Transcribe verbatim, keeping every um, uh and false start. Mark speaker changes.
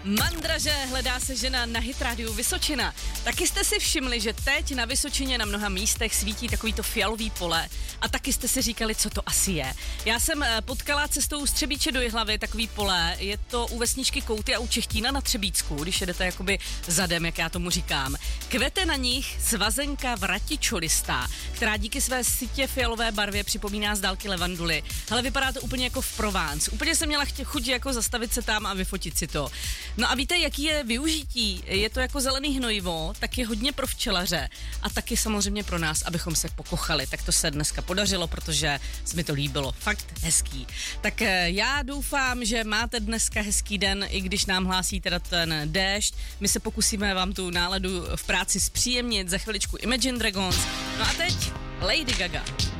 Speaker 1: Mandraže, hledá se žena na Hit rádiu Vysočina. Taky jste si všimli, že teď na Vysočině na mnoha místech svítí takovýto fialový pole a taky jste si říkali, co to asi je. Já jsem potkala cestou z Třebíče do Jihlavy takový pole, je to u vesničky Kouty a u Čechtína na Třebícku, když jedete jakoby zadem, jak já tomu říkám. Kvete na nich svazenka vratičolistá, která díky své sytě fialové barvě připomíná z dálky levanduly. Hele, vypadá to úplně jako v Provence. Úplně jsem měla chtě, chuť jako zastavit se tam a vyfotit si to. No a víte, jaký je využití? Je to jako zelený hnojivo, tak je hodně pro včelaře a taky samozřejmě pro nás, abychom se pokochali. Tak to se dneska podařilo, protože se mi to líbilo. Fakt hezký. Tak já doufám, že máte dneska hezký den, i když nám hlásí teda ten déšť. My se pokusíme vám tu náladu v práci zpříjemnit, za chviličku Imagine Dragons. No a teď Lady Gaga.